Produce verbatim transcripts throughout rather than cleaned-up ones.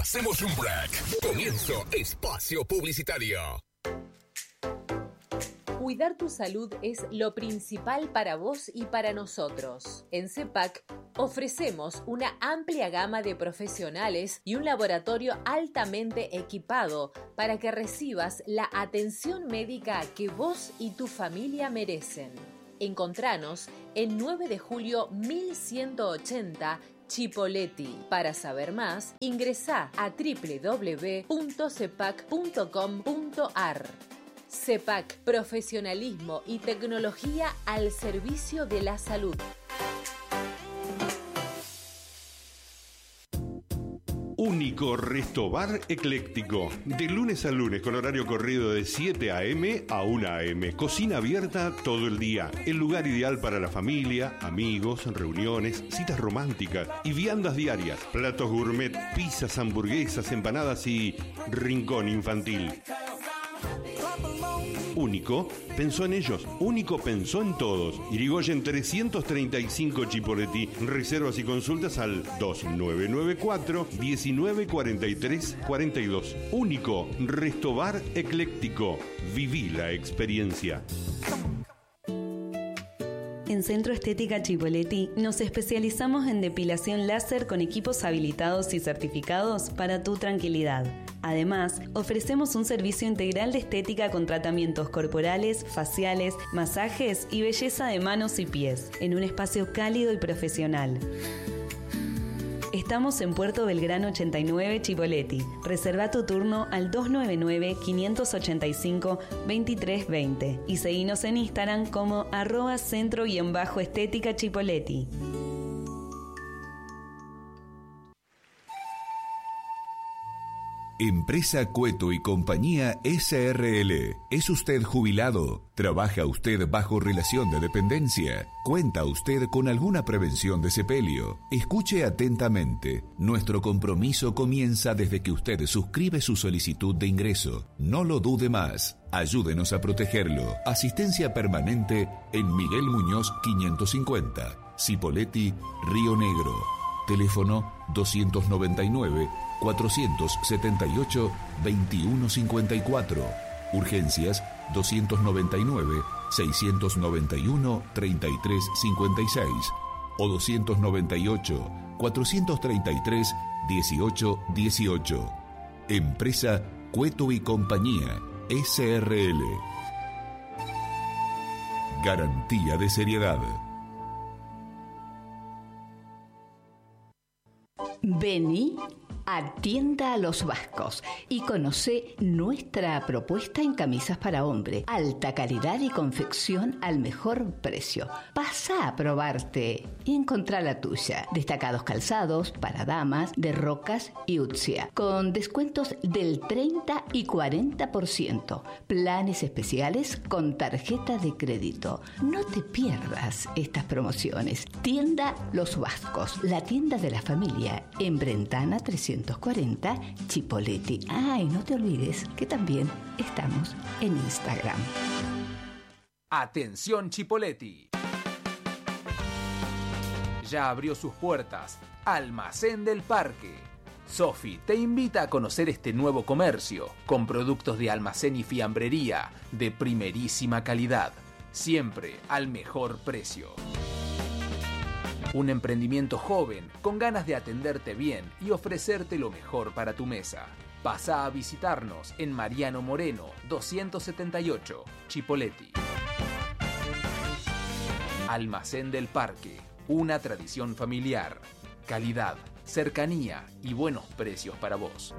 Hacemos un break. Comienzo espacio publicitario. Cuidar tu salud es lo principal para vos y para nosotros. En CEPAC ofrecemos una amplia gama de profesionales y un laboratorio altamente equipado para que recibas la atención médica que vos y tu familia merecen. Encontranos en nueve de julio mil ciento ochenta Chipoleti. Para saber más, ingresá a doble u doble u doble u punto cepac punto com punto ar. CEPAC, profesionalismo y tecnología al servicio de la salud. Único Restobar Ecléctico. De lunes a lunes con horario corrido de siete a eme a una a eme. Cocina abierta todo el día. El lugar ideal para la familia, amigos, reuniones, citas románticas y viandas diarias. Platos gourmet, pizzas, hamburguesas, empanadas y rincón infantil. Único pensó en ellos, Único pensó en todos. Irigoyen trescientos treinta y cinco Chipoleti. Reservas y consultas al dos nueve nueve cuatro, diecinueve cuarenta y tres cuarenta y dos. Único Restobar Ecléctico. Viví la experiencia. En Centro Estética Chipoleti nos especializamos en depilación láser con equipos habilitados y certificados para tu tranquilidad. Además, ofrecemos un servicio integral de estética con tratamientos corporales, faciales, masajes y belleza de manos y pies, en un espacio cálido y profesional. Estamos en Puerto Belgrano ochenta y nueve Chipoleti. Reserva tu turno al dos nueve nueve, cinco ocho cinco, dos tres dos cero y seguinos en Instagram como arroba centro-estética Chipoleti. Empresa Cueto y Compañía ese erre ele. ¿Es usted jubilado? ¿Trabaja usted bajo relación de dependencia? ¿Cuenta usted con alguna prevención de sepelio? Escuche atentamente. Nuestro compromiso comienza desde que usted suscribe su solicitud de ingreso. No lo dude más. Ayúdenos a protegerlo. Asistencia permanente en Miguel Muñoz quinientos cincuenta. Cipolletti, Río Negro. Teléfono doscientos noventa y nueve, cuatrocientos setenta y ocho, veintiuno cincuenta y cuatro. Urgencias doscientos noventa y nueve, seiscientos noventa y uno, treinta y tres cincuenta y seis o doscientos noventa y ocho, cuatrocientos treinta y tres, dieciocho dieciocho. Empresa Cueto y Compañía ese erre ele. Garantía de seriedad. Vení a Tienda a los Vascos y conoce nuestra propuesta en camisas para hombre. Alta calidad y confección al mejor precio. Pasa a probarte y encontrá la tuya. Destacados calzados para damas de Rocas y Utzia, con descuentos del treinta y cuarenta por ciento. Planes especiales con tarjeta de crédito. No te pierdas estas promociones. Tienda Los Vascos, la tienda de la familia, en Brentana trescientos cuarenta, Chipoleti. Ah, y no te olvides que también estamos en Instagram. Atención Chipoleti. Ya abrió sus puertas Almacén del Parque. Sofi te invita a conocer este nuevo comercio con productos de almacén y fiambrería de primerísima calidad, siempre al mejor precio. Un emprendimiento joven con ganas de atenderte bien y ofrecerte lo mejor para tu mesa. Pasa a visitarnos en Mariano Moreno doscientos setenta y ocho, Chipoleti. Almacén del Parque, una tradición familiar, calidad, cercanía y buenos precios para vos.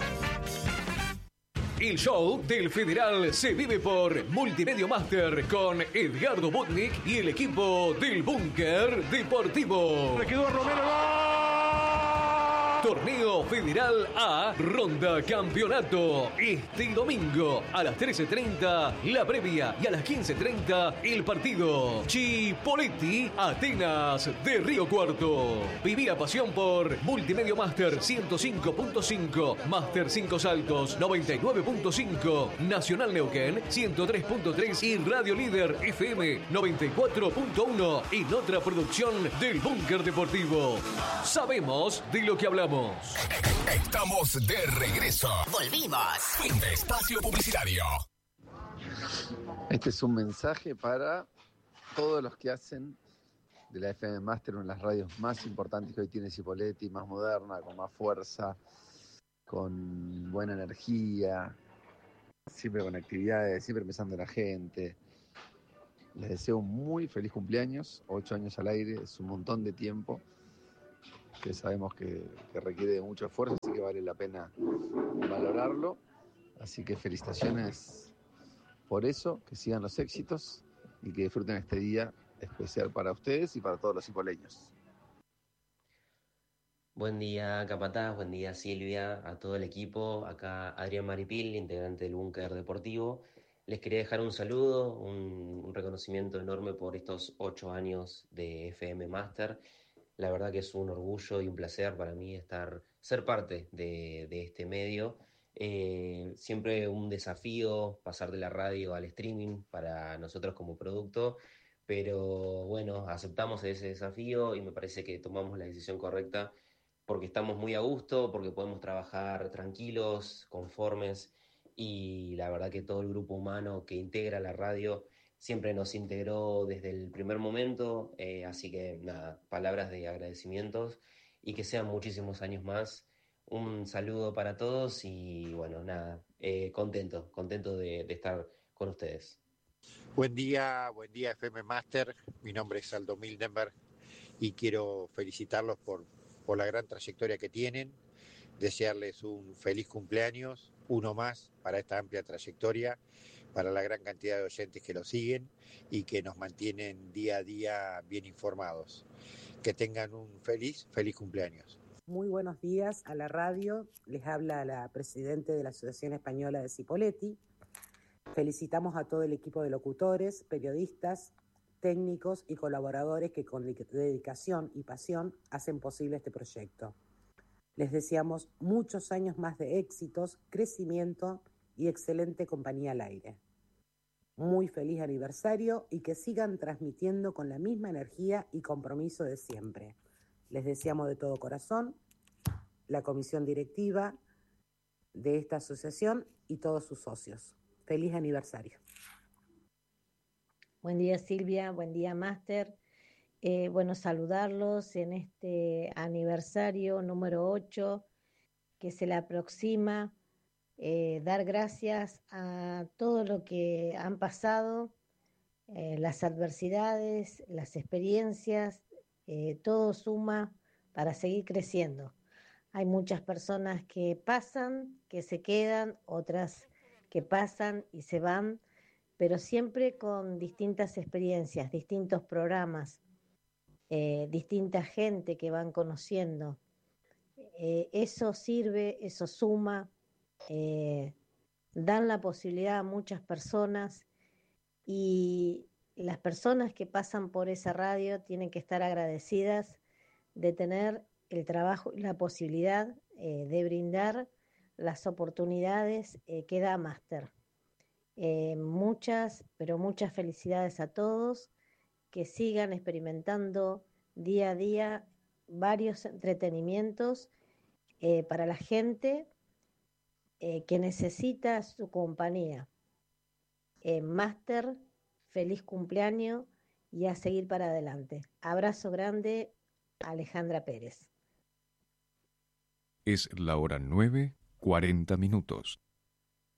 El show del Federal se vive por Multimedia Master con Edgardo Botnik y el equipo del Búnker Deportivo. Le quedó a Romero. ¡Gol! Torneo Federal A, Ronda Campeonato. Este domingo a las trece treinta la previa y a las quince treinta el partido. Chipoleti, Atenas de Río Cuarto. Viví la pasión por Multimedia Master ciento cinco punto cinco, Master cinco Saltos noventa y nueve punto cinco, Nacional Neuquén ciento tres punto tres y Radio Líder F M noventa y cuatro punto uno en otra producción del Búnker Deportivo. Sabemos de lo que hablamos. volvemos. Estamos de regreso. Volvimos. Fin de espacio publicitario. Este es un mensaje para todos los que hacen de la F M Master una de las radios más importantes que hoy tiene Cipolletti, más moderna, con más fuerza, con buena energía, siempre con actividades, siempre pensando en la gente. Les deseo un muy feliz cumpleaños, ocho años al aire, es un montón de tiempo que sabemos que, que requiere de mucho esfuerzo, así que vale la pena valorarlo. Así que felicitaciones por eso, que sigan los éxitos y que disfruten este día especial para ustedes y para todos los cipoleños. Buen día, Capataz, buen día, Silvia, a todo el equipo. Acá Adrián Maripil, integrante del Búnker Deportivo. Les quería dejar un saludo, un, un reconocimiento enorme por estos ocho años de F M Master. La verdad que es un orgullo y un placer para mí estar, ser parte de, de este medio. Eh, siempre un desafío pasar de la radio al streaming para nosotros como producto, pero bueno, aceptamos ese desafío y me parece que tomamos la decisión correcta porque estamos muy a gusto, porque podemos trabajar tranquilos, conformes, y la verdad que todo el grupo humano que integra la radio siempre nos integró desde el primer momento, eh, así que nada, palabras de agradecimientos y que sean muchísimos años más. Un saludo para todos y bueno, nada, eh, contento, contento de, de estar con ustedes. Buen día, buen día F M Master, mi nombre es Aldo Mildenberg y quiero felicitarlos por, por la gran trayectoria que tienen, desearles un feliz cumpleaños, uno más para esta amplia trayectoria, para la gran cantidad de oyentes que lo siguen y que nos mantienen día a día bien informados. Que tengan un feliz, feliz cumpleaños. Muy buenos días a la radio, les habla la presidenta de la Asociación Española de Cipolletti. Felicitamos a todo el equipo de locutores, periodistas, técnicos y colaboradores que con dedicación y pasión hacen posible este proyecto. Les deseamos muchos años más de éxitos, crecimiento y excelente compañía al aire. Muy feliz aniversario y que sigan transmitiendo con la misma energía y compromiso de siempre. Les deseamos de todo corazón, la comisión directiva de esta asociación y todos sus socios. Feliz aniversario. Buen día, Silvia, buen día, Máster. Eh, bueno, saludarlos en este aniversario número ocho que se le aproxima, eh, dar gracias a todo lo que han pasado, eh, las adversidades, las experiencias, eh, todo suma para seguir creciendo. Hay muchas personas que pasan, que se quedan, otras que pasan y se van, pero siempre con distintas experiencias, distintos programas, eh, distinta gente que van conociendo. Eh, eso sirve, eso suma, eh, dan la posibilidad a muchas personas y las personas que pasan por esa radio tienen que estar agradecidas de tener el trabajo y la posibilidad eh, de brindar las oportunidades eh, que da Máster. Eh, muchas, pero muchas felicidades a todos, que sigan experimentando día a día varios entretenimientos eh, para la gente eh, que necesita su compañía. Eh, Máster, feliz cumpleaños y a seguir para adelante. Abrazo grande, Alejandra Pérez. Es la hora nueve, cuarenta minutos.